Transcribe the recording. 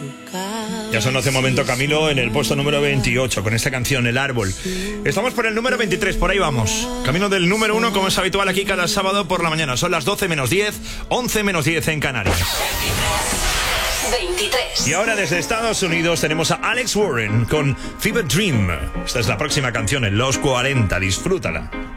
Ya son hace momento Camilo en el puesto número 28 con esta canción, El Árbol. Estamos por el número 23, por ahí vamos. Camino del número 1, como es habitual aquí cada sábado por la mañana. Son las 12 menos 10, 11 menos 10 en Canarias. 23. Y ahora desde Estados Unidos tenemos a Alex Warren con Fever Dream. Esta es la próxima canción en Los 40. Disfrútala.